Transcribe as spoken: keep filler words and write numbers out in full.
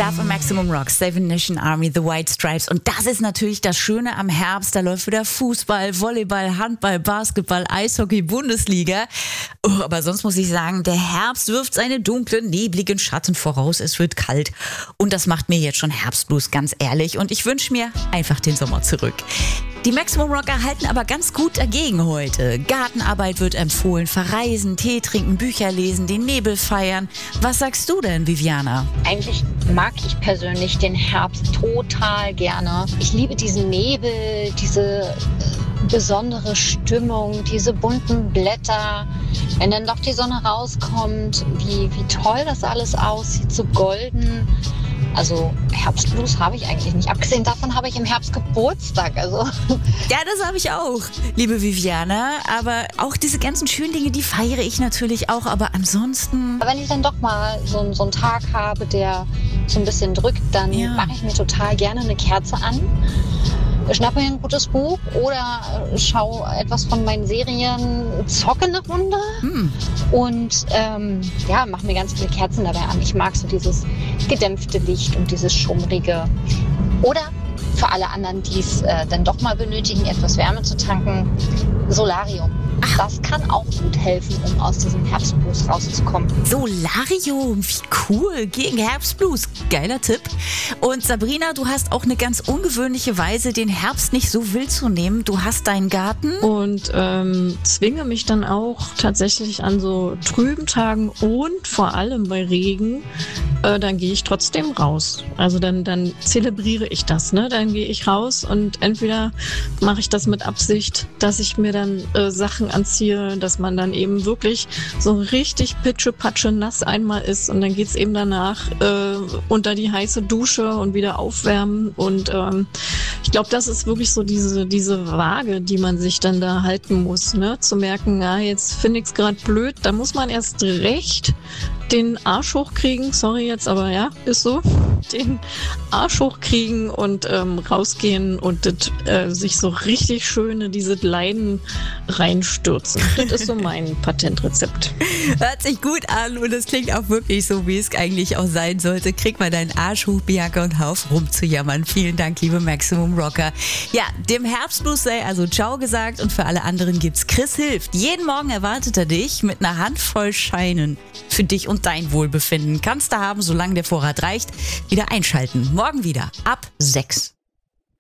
Dafür Maximum Rock, Seven Nation Army, The White Stripes. Und das ist natürlich das Schöne am Herbst. Da läuft wieder Fußball, Volleyball, Handball, Basketball, Eishockey, Bundesliga. Oh, aber sonst muss ich sagen, der Herbst wirft seine dunklen, nebligen Schatten voraus. Es wird kalt. Und das macht mir jetzt schon Herbstblues, ganz ehrlich. Und ich wünsche mir einfach den Sommer zurück. Die Maximum Rocker halten aber ganz gut dagegen heute. Gartenarbeit wird empfohlen, verreisen, Tee trinken, Bücher lesen, den Nebel feiern. Was sagst du denn, Viviana? Eigentlich mag ich persönlich den Herbst total gerne. Ich liebe diesen Nebel, diese äh, besondere Stimmung, diese bunten Blätter. Wenn dann doch die Sonne rauskommt, wie, wie toll das alles aussieht, so golden. Also Herbstblues habe ich eigentlich nicht. Abgesehen davon habe ich im Herbst Geburtstag. Also. Ja, das habe ich auch, liebe Viviana. Aber auch diese ganzen schönen Dinge, die feiere ich natürlich auch. Aber ansonsten... Wenn ich dann doch mal so, so einen Tag habe, der so ein bisschen drückt, dann ja. mache ich mir total gerne eine Kerze an. Schnappe mir ein gutes Buch oder schaue etwas von meinen Serien, zocke eine Runde hm. und ähm, ja, mache mir ganz viele Kerzen dabei an. Ich mag so dieses gedämpfte Licht und dieses schummrige. Oder für alle anderen, die es äh, dann doch mal benötigen, etwas Wärme zu tanken, Solarium. Das kann auch gut helfen, um aus diesem Herbstblues rauszukommen. Solarium, wie cool, gegen Herbstblues. Geiler Tipp. Und Sabrina, du hast auch eine ganz ungewöhnliche Weise, den Herbst nicht so wild zu nehmen. Du hast deinen Garten. Und ähm, zwinge mich dann auch tatsächlich an so trüben Tagen und vor allem bei Regen, äh, dann gehe ich trotzdem raus. Also dann, dann zelebriere ich das, ne? Dann gehe ich raus und entweder mache ich das mit Absicht, dass ich mir dann äh, Sachen anziehe, dass man dann eben wirklich so richtig pitschepatsche nass einmal ist und dann geht's eben danach äh, unter die heiße Dusche und wieder aufwärmen und ähm, ich glaube, das ist wirklich so diese diese Waage, die man sich dann da halten muss, ne? Zu merken, ja, jetzt finde ich's gerade blöd, da muss man erst recht den Arsch hochkriegen, sorry jetzt, aber ja, ist so, den Arsch hochkriegen und ähm, rausgehen und das, äh, sich so richtig schön in diese Leiden reinstürzen. Das ist so mein Patentrezept. Hört sich gut an und es klingt auch wirklich so, wie es eigentlich auch sein sollte. Krieg mal deinen Arsch hoch, Bianca, und hör auf rumzujammern. Vielen Dank, liebe Maximum Rocker. Ja, dem Herbstblues sei also ciao gesagt und für alle anderen gibt's Chris hilft. Jeden Morgen erwartet er dich mit einer Handvoll Scheinen für dich und dein Wohlbefinden. Kannst du haben, solange der Vorrat reicht. Wieder einschalten. Morgen wieder ab sechs.